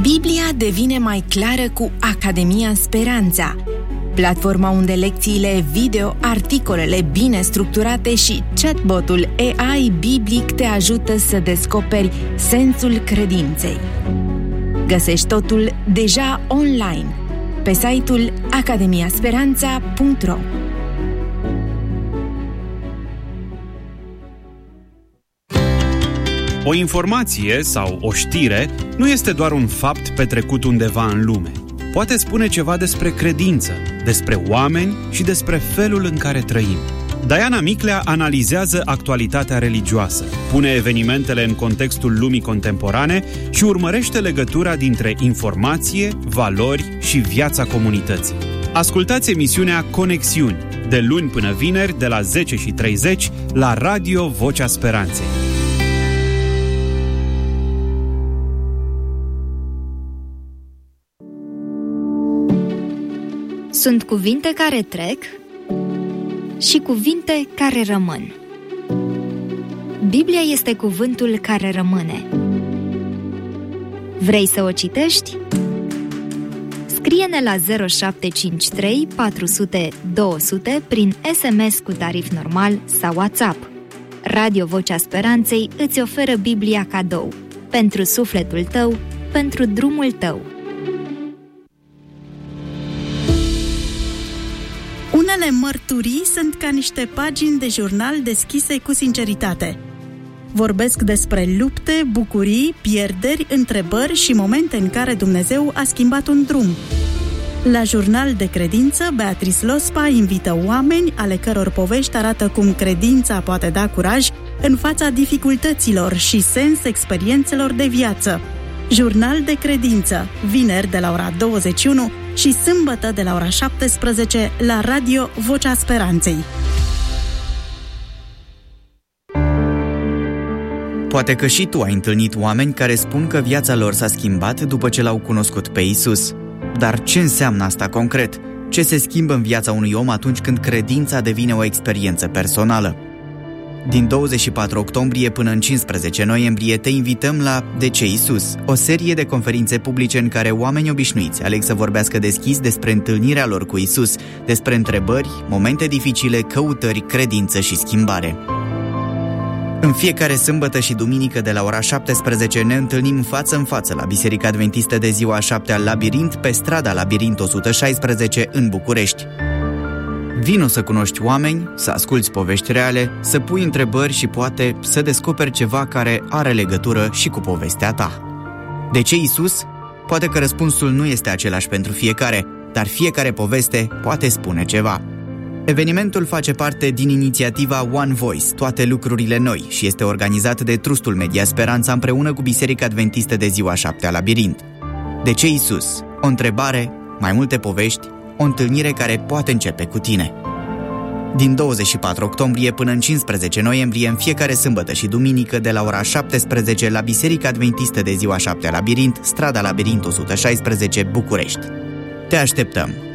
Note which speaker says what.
Speaker 1: Biblia devine mai clară cu Academia Speranța, platforma unde lecțiile video, articolele bine structurate și chatbotul AI biblic te ajută să descoperi sensul credinței. Găsești totul deja online pe site-ul academiasperanța.ro.
Speaker 2: O informație sau o știre nu este doar un fapt petrecut undeva în lume. Poate spune ceva despre credință, despre oameni și despre felul în care trăim. Diana Miclea analizează actualitatea religioasă, pune evenimentele în contextul lumii contemporane și urmărește legătura dintre informație, valori și viața comunității. Ascultați emisiunea Conexiuni, de luni până vineri, de la 10:30, la Radio Vocea Speranței.
Speaker 3: Sunt cuvinte care trec și cuvinte care rămân. Biblia este cuvântul care rămâne. Vrei să o citești? Scrie-ne la 0753 400 200 prin SMS cu tarif normal sau WhatsApp. Radio Vocea Speranței îți oferă Biblia cadou, pentru sufletul tău, pentru drumul tău.
Speaker 4: Unele mărturii sunt ca niște pagini de jurnal deschise cu sinceritate. Vorbesc despre lupte, bucurii, pierderi, întrebări și momente în care Dumnezeu a schimbat un drum. La Jurnal de Credință, Beatrice Lospa invită oameni ale căror povești arată cum credința poate da curaj în fața dificultăților și sens experiențelor de viață. Jurnal de Credință, vineri de la ora 21 și sâmbătă de la ora 17 la Radio Vocea Speranței.
Speaker 5: Poate că și tu ai întâlnit oameni care spun că viața lor s-a schimbat după ce l-au cunoscut pe Iisus. Dar ce înseamnă asta concret? Ce se schimbă în viața unui om atunci când credința devine o experiență personală? Din 24 octombrie până în 15 noiembrie te invităm la De ce Iisus? O serie de conferințe publice în care oameni obișnuiți aleg să vorbească deschis despre întâlnirea lor cu Iisus, despre întrebări, momente dificile, căutări, credință și schimbare. În fiecare sâmbătă și duminică de la ora 17 ne întâlnim față în față la Biserica Adventistă de Ziua a 7-a Labirint, pe strada Labirint 116 în București. Vino să cunoști oameni, să asculți povești reale, să pui întrebări și poate să descoperi ceva care are legătură și cu povestea ta. De ce Iisus? Poate că răspunsul nu este același pentru fiecare, dar fiecare poveste poate spune ceva. Evenimentul face parte din inițiativa One Voice, toate lucrurile noi, și este organizat de Trustul Media Speranța împreună cu Biserica Adventistă de Ziua a 7-a Labirint. De ce Iisus? O întrebare, mai multe povești, o întâlnire care poate începe cu tine. Din 24 octombrie până în 15 noiembrie, în fiecare sâmbătă și duminică de la ora 17 la Biserica Adventistă de Ziua a 7-a Labirint, strada Labirint 116, București. Te așteptăm!